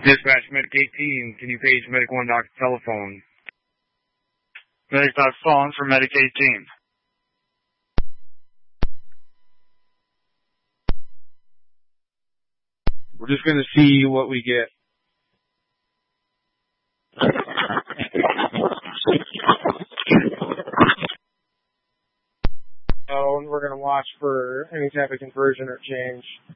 Dispatch Medic 18, can you page Medic 1 Doc's telephone? Medic Doc phone for Medic 18. We're just going to see what we get. And we're going to watch for any type of conversion or change.